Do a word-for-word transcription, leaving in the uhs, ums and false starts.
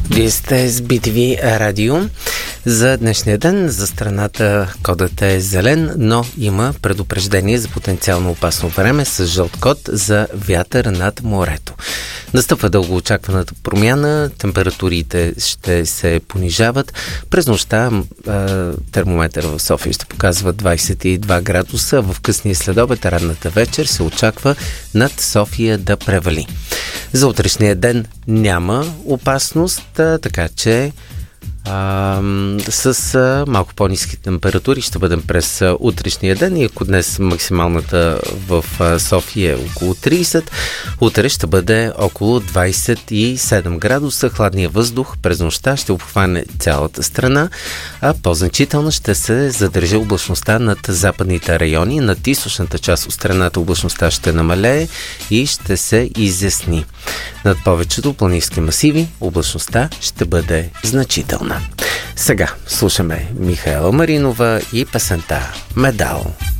Вие сте с би ти ви радио. За днешния ден за страната кодът е зелен, но има предупреждение за потенциално опасно време с жълт код за вятър над морето. Настъпва дългоочакваната промяна, температурите ще се понижават. През нощта термометър в София ще показва двадесет и два градуса. В късния следобед, ранната вечер се очаква над София да превали. За утрешния ден няма опасност, така че а, с а, малко по-ниски температури ще бъдем през а, утрешния ден и ако днес максималната в а, София е около тридесет, утре ще бъде около двадесет и седем градуса. Хладния въздух през нощта ще обхване цялата страна, а по-значително ще се задържи облачността над западните райони. Над източната част от страната облачността ще намалее и ще се изясни. Над повечето планински масиви облачността ще бъде значителна. Сега слушаме Михаела Маринова и песента «Медал».